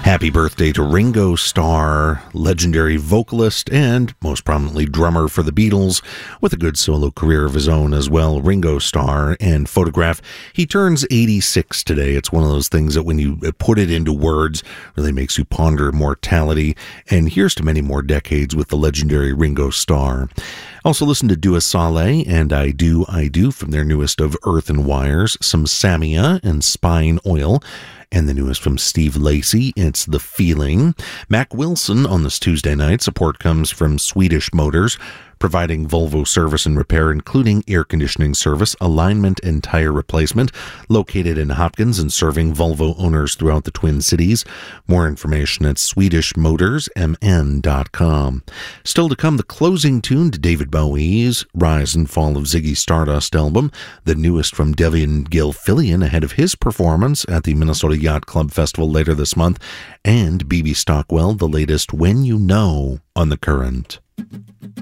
Happy birthday to Ringo Starr, legendary vocalist and most prominently drummer for the Beatles, with a good solo career of his own as well. Ringo Starr and Photograph. He turns 86 today. It's one of those things that when you put it into words, really makes you ponder mortality. And here's to many more decades with the legendary Ringo Starr. Also listen to Dua Saleh and I Do from their newest of Earth and Wires, some Samia and Spine Oil. And the newest from Steve Lacy, it's The Feeling. Mac Wilson on this Tuesday night. Support comes from Swedish Motors, providing Volvo service and repair, including air conditioning service, alignment, and tire replacement. Located in Hopkins and serving Volvo owners throughout the Twin Cities. More information at SwedishMotorsMN.com. Still to come, the closing tune to David Bowie's Rise and Fall of Ziggy Stardust album, the newest from Devian Gilfillian ahead of his performance at the Minnesota Yacht Club Festival later this month, and B.B. Stockwell, the latest When You Know on The Current.